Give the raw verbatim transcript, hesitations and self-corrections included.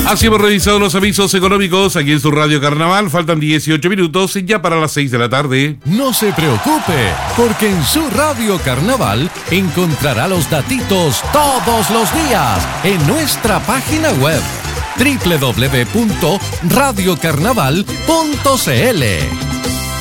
Así hemos revisado los avisos económicos aquí en su Radio Carnaval. Faltan dieciocho minutos ya para las seis de la tarde. No se preocupe, porque en su Radio Carnaval encontrará los datitos todos los días en nuestra página web doble u doble u doble u punto radio carnaval punto c l.